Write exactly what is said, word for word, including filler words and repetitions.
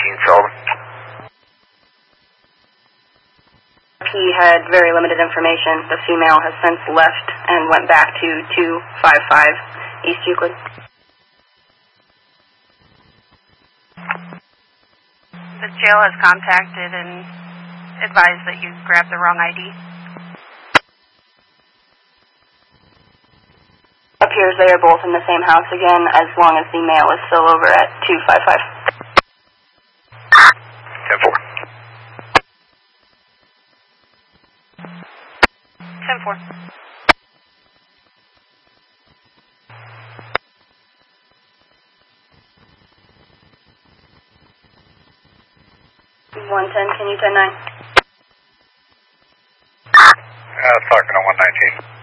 nineteen, Sullivan. He had very limited information. The female has since left and went back to two five five East Euclid. The jail has contacted and advised that you grabbed the wrong I D. Appears they are both in the same house again, as long as the male is still over at two five five. ten four. ten four. one ten, can you ten nine? Uh, talking on one nineteen.